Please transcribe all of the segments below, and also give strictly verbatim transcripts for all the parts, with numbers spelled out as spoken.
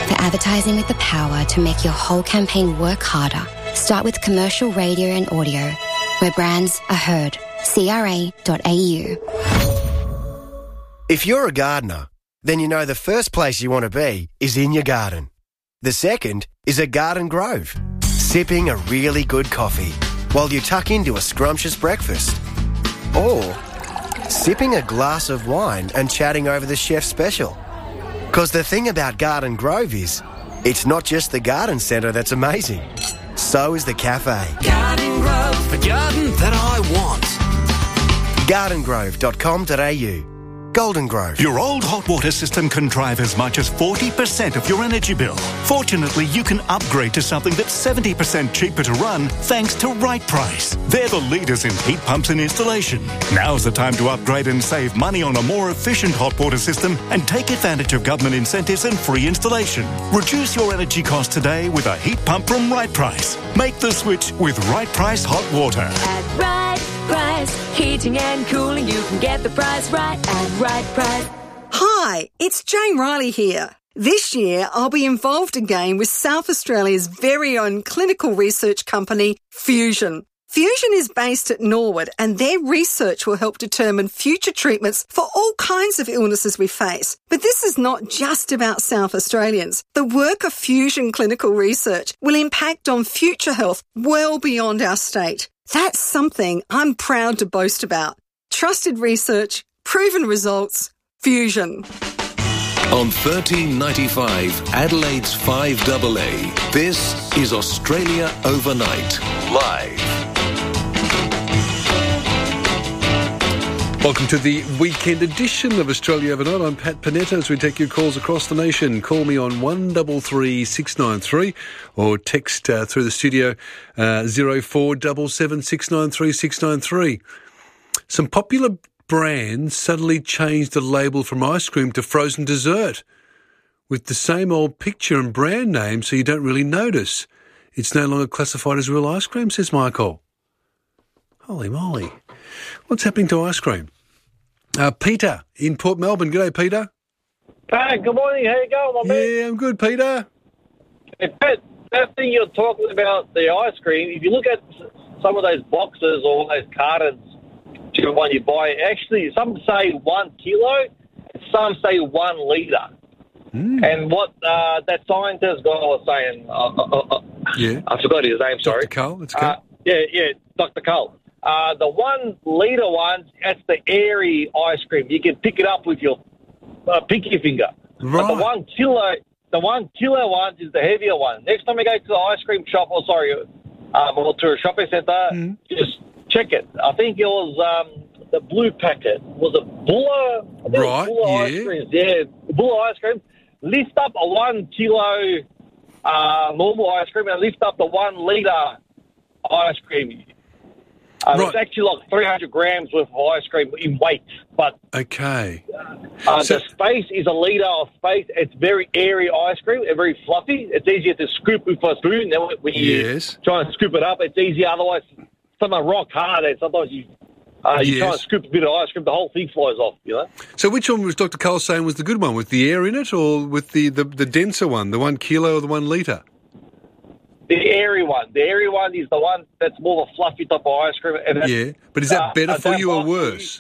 For advertising with the power to make your whole campaign work harder, start with commercial radio and audio, where brands are heard. C R A dot A U. If you're a gardener, then you know the first place you want to be is in your garden. The second is a garden grove, sipping a really good coffee while you tuck into a scrumptious breakfast. Or sipping a glass of wine and chatting over the chef's special. Because the thing about Garden Grove is, it's not just the garden centre that's amazing. So is the cafe. Garden Grove, the garden that I want. garden grove dot com dot A U. Golden Grove. Your old hot water system can drive as much as forty percent of your energy bill. Fortunately, you can upgrade to something that's seventy percent cheaper to run thanks to Right Price. They're the leaders in heat pumps and installation. Now's the time to upgrade and save money on a more efficient hot water system and take advantage of government incentives and free installation. Reduce your energy costs today with a heat pump from Right Price. Make the switch with Right Price Hot Water. At Right Price, heating and cooling, you can get the price right at Right Price. Hi, it's Jane Riley here. This year, I'll be involved again with South Australia's very own clinical research company, Fusion. Fusion is based at Norwood, and their research will help determine future treatments for all kinds of illnesses we face. But this is not just about South Australians. The work of Fusion Clinical Research will impact on future health well beyond our state. That's something I'm proud to boast about. Trusted research, proven results, Fusion. On thirteen ninety-five, Adelaide's five A A, this is Australia Overnight, live. Welcome to the weekend edition of Australia Overnight. I'm Pat Panetta as we take your calls across the nation. Call me on one three three six nine three or text uh, through the studio uh, zero four seven seven six nine three six nine three. Some popular brands suddenly changed the label from ice cream to frozen dessert with the same old picture and brand name, so you don't really notice. It's no longer classified as real ice cream, says Michael. Holy moly. What's happening to ice cream? Uh, Peter in Port Melbourne. G'day, Peter. Hey, good morning. How you going, my man? Yeah, I'm good, Peter. Hey, Pat, that thing you're talking about, the ice cream, if you look at some of those boxes or those cartons, the one you buy, actually, some say one kilo, some say one litre. Mm. And what uh, that scientist guy was saying, uh, uh, uh, yeah, I forgot his name, sorry. Doctor Cole, it's okay. Uh, yeah, yeah, Doctor Cole. Uh, the one litre one, that's the airy ice cream. You can pick it up with your uh, pinky finger. Right. But the one kilo, the one kilo one is the heavier one. Next time you go to the ice cream shop, or sorry, um, or to a shopping centre, mm. just check it. I think it was um, the blue packet. Was it Buller? I think right. It was Buller yeah. ice cream. Yeah, Buller ice cream. Lift up a one kilo uh, normal ice cream and lift up the one litre ice cream. Uh, right. It's actually like three hundred grams worth of ice cream in weight. But okay, uh, so, the space is a litre of space. It's very airy ice cream. It's very fluffy. It's easier to scoop with a spoon. Then when you yes. try and scoop it up, it's easier. Otherwise, something rock hard. And sometimes you uh, you yes. try and scoop a bit of ice cream, the whole thing flies off. You know. So which one was Doctor Cole saying was the good one, with the air in it, or with the, the, the denser one, the one kilo or the one litre? The airy one. The airy one is the one that's more of a fluffy type of ice cream. And yeah, but is that uh, better for you or worse?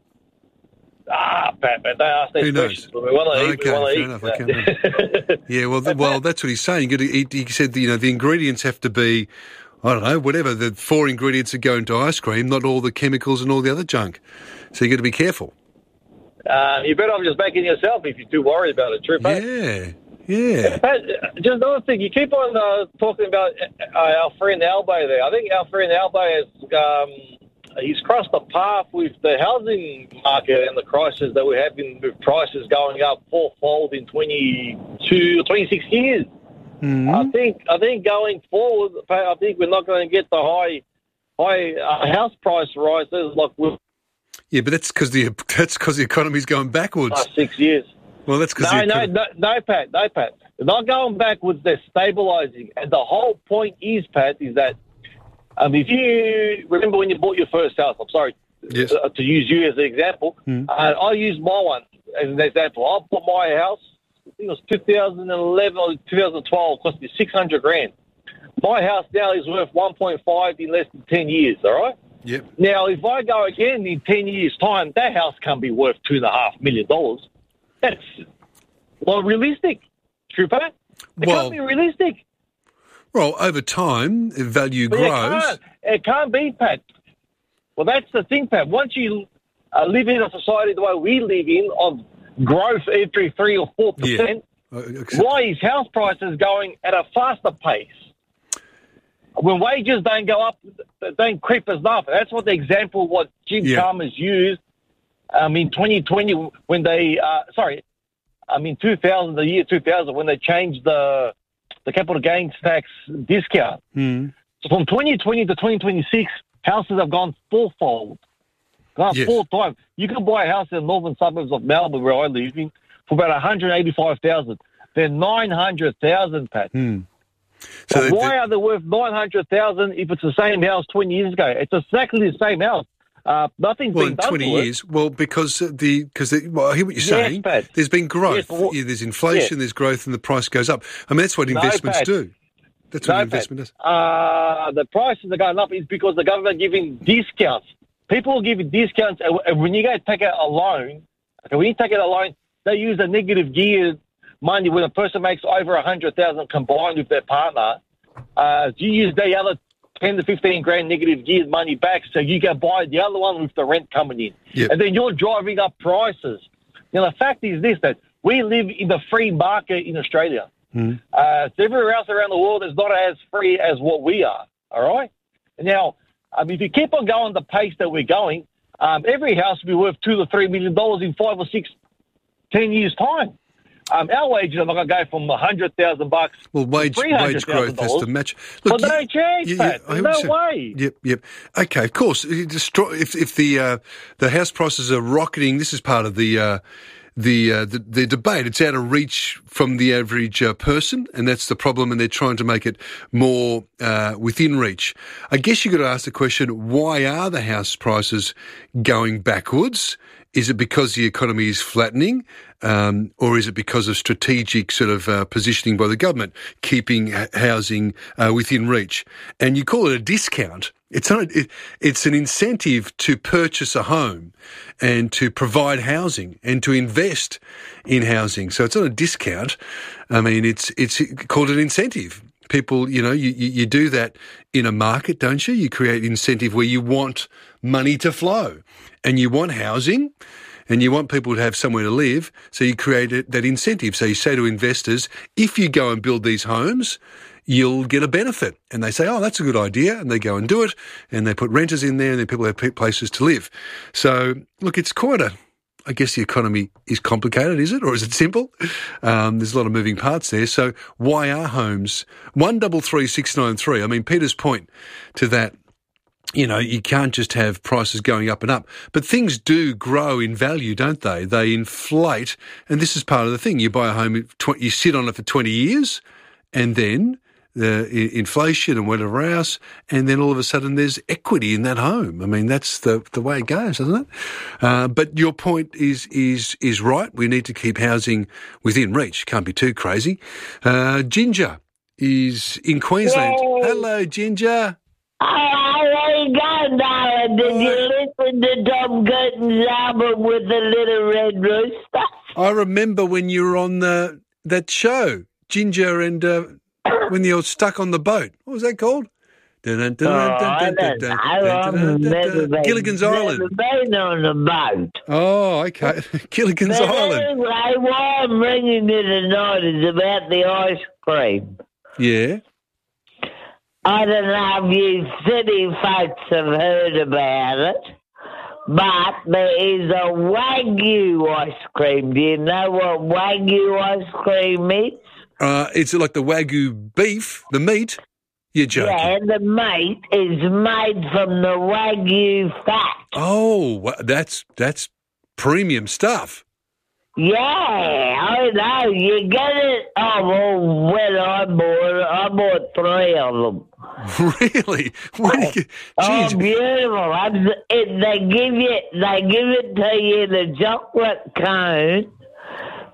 Ah, Pat, man, they ask these Who knows? questions. We want to okay, eat, we want to fair eat. enough. I can't yeah, well, the, well, that's what he's saying. You got to eat, he said, that, you know, the ingredients have to be, I don't know, whatever, the four ingredients that go into ice cream, not all the chemicals and all the other junk. So you got to be careful. Uh, you better off just making yourself if you're too worried about it, true, Pat? Yeah. Yeah. Pat, just another thing, you keep on uh, talking about uh, our friend Albo there. I think our friend Albo has um, he's crossed the path with the housing market and the crisis that we're having with prices going up fourfold in twenty-two or twenty-six years. Mm-hmm. I think I think going forward, Pat, I think we're not going to get the high high uh, house price rises like we've yeah, but that's because the that's because the economy's going backwards. Last six years. Well, that's because no, no, no, no, Pat, no, Pat. They're not going backwards. They're stabilising, and the whole point is, Pat, is that um, if you remember when you bought your first house, I'm sorry yes. uh, to use you as an example. Mm. Uh, I use my one as an example. I bought my house I think it was two thousand eleven or two thousand twelve, cost me six hundred grand. My house now is worth one point five in less than ten years, all right? Yep. Now, if I go again in ten years' time, that house can't be worth two point five million dollars. That's not realistic, Trooper. It Well- can't be realistic. Well, over time, value But grows. It can't, it can't be, Pat. Well, that's the thing, Pat. Once you uh, live in a society the way we live in, of growth every three or four percent, Uh, except- why is house prices going at a faster pace? When wages don't go up, they don't creep as enough. That's what the example what Jim Yeah. Chalmers used um, in twenty twenty when they, uh, sorry, I mean two thousand, the year two thousand, when they changed the the capital gains tax discount. Mm. So from twenty twenty to twenty twenty-six, houses have gone fourfold. Gone Yes. four times. You can buy a house in the northern suburbs of Melbourne, where I live in, for about one hundred eighty-five thousand dollars. They're nine hundred thousand dollars, Pat. Mm. So they- why they- are they worth nine hundred thousand dollars if it's the same house twenty years ago? It's exactly the same house. Uh, nothing's Well, been in done twenty to it. years, well, because the because the, well, I hear what you're Yes, saying. Pat. There's been growth. Yes, well, Yeah, there's inflation. yeah. There's growth, and the price goes up. I mean, that's what No, investments Pat. do. That's what No, an investment Pat. does. Uh, the prices are going up is because the government giving discounts. People are giving discounts, and and when you go take out a loan, okay, when you take out a loan, they use a negative gear money when a person makes over a hundred thousand combined with their partner. Uh, you use the other ten to fifteen grand negative gear money back, so you can buy the other one with the rent coming in, Yep. and then you're driving up prices. Now the fact is this: that we live in the free market in Australia. Mm. Uh, so everywhere else around the world is not as free as what we are, all right? Now, um, if you keep on going the pace that we're going, um, every house will be worth two to three million dollars in five or six, ten years' time. Um, our wages are not going to go from a hundred thousand bucks. Well, wage wage growth has to match. But they don't change, Pat. I hear There's what no you're saying. way. Yep, yep. Okay, of course. You destroy, if if the uh, the house prices are rocketing, this is part of the. Uh, The, uh, the the debate. It's out of reach from the average uh, person, and that's the problem. And they're trying to make it more uh, within reach. I guess you got to ask the question: why are the house prices going backwards? Is it because the economy is flattening, um, or is it because of strategic sort of uh, positioning by the government, keeping h- housing uh, within reach? And you call it a discount. It's not. It, it's an incentive to purchase a home and to provide housing and to invest in housing. So it's not a discount. I mean, it's it's called an incentive. People, you know, you, you, you do that in a market, don't you? You create incentive where you want money to flow and you want housing and you want people to have somewhere to live. So you create it, that incentive. So you say to investors, if you go and build these homes, you'll get a benefit. And they say, oh, that's a good idea. And they go and do it. And they put renters in there and then people have places to live. So, look, it's quite a, I guess the economy is complicated, is it? Or is it simple? Um, there's a lot of moving parts there. So why are homes? one double three six nine three. I mean, Peter's point to that, you know, you can't just have prices going up and up. But things do grow in value, don't they? They inflate. And this is part of the thing. You buy a home, you sit on it for twenty years, and then the inflation and whatever else, and then all of a sudden there's equity in that home. I mean, that's the the way it goes, isn't it? Uh, but your point is is is right. We need to keep housing within reach. Can't be too crazy. Uh, Ginger is in Queensland. Yay. Hello, Ginger. How you going, darling? Did you listen to Tom Curtin's album with the little red rooster? I remember when you were on the that show, Ginger and uh, when you were stuck on the boat. What was that called? Oh, I don't know. I've never been, Gilligan's Island. never been on a boat. Oh, okay. Gilligan's But Island. anyway, why I'm ringing you tonight is about the ice cream. Yeah. I don't know if you city folks have heard about it, but there is a Wagyu ice cream. Do you know what Wagyu ice cream is? Uh, it's like the Wagyu beef, the meat. You're joking. Yeah, the meat is made from the Wagyu fat. Oh, wa- that's that's premium stuff. Yeah, I know. You get it. Oh, well, when I bought it, I bought three of them. Really? When you get, Oh, geez, beautiful. I'm, it, they give you, they give it to you in a chocolate cone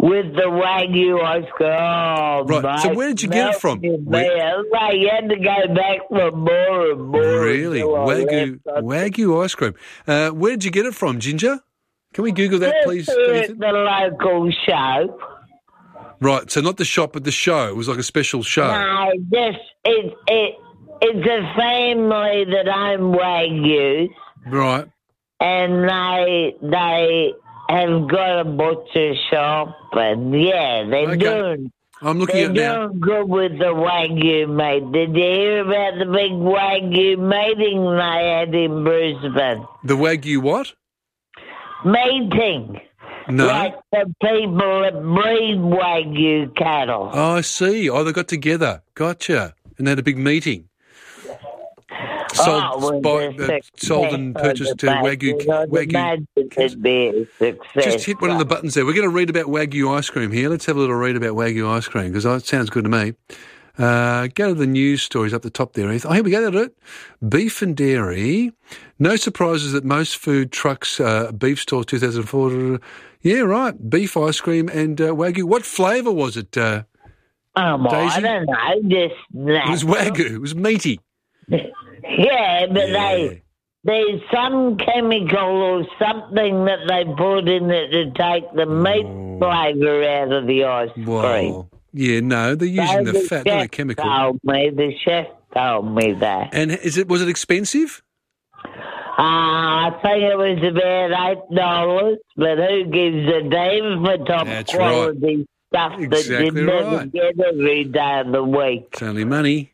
with the Wagyu ice cream. Oh, Right, mate, so where did you get it from? melted Where- me. Like, you had to go back for more and more. Really? until I Wagyu, left. Wagyu ice cream. Uh, where did you get it from, Ginger? Can we Google that, please? Just at Ethan? the local show. Right, so not the shop, but the show. It was like a special show. No, just it it it's a family that own Wagyus, Right. and they they have got a butcher shop, and yeah, they're Okay. doing I'm looking they're at it now. doing good with the Wagyu meat. Did you hear about the big Wagyu meeting they had in Brisbane? The Wagyu what? Meeting. No. Like the people that breed Wagyu cattle. Oh, I see. Oh, they got together. Gotcha. And they had a big meeting. Sold, Oh, well, buy- the uh, sold and purchased uh, Wagyu. Wagyu. It'd be a success. Just hit one of the buttons there. We're going to read about Wagyu ice cream here. Let's have a little read about Wagyu ice cream because it sounds good to me. Uh, go to the news stories up the top there. Oh, here we go. That's it. Beef and dairy. No surprises that most food trucks, uh, beef stores two thousand four. Yeah, right. Beef ice cream and uh, Wagyu. What flavour was it, uh, Um, I Daisy? don't know, just It was Wagyu. It was meaty. yeah, but Yeah. they there's some chemical or something that they put in it to take the meat flavour out of the ice cream. Wow. Yeah, no, they're using So the fat, not the chef chemical. Told me the chef told me that. And is it was it expensive? Uh, I think it was about eight dollars, but who gives a damn for top That's quality stuff Exactly that you never right. get every day of the week? It's only money.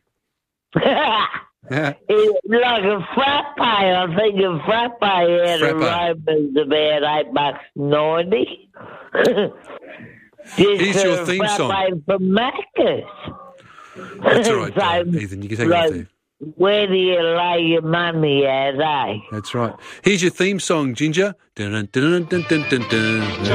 It's like a frappe. I think a frappe out of Frappe. Rome is about eight bucks ninety. Just Here's your a theme frappe song. from Macca's. That's all right, So, uh, Ethan. You can take it like, off there. where do you lay your money at, eh? That's right. Here's your theme song, Ginger. Dun, dun, dun, dun, dun, dun, dun.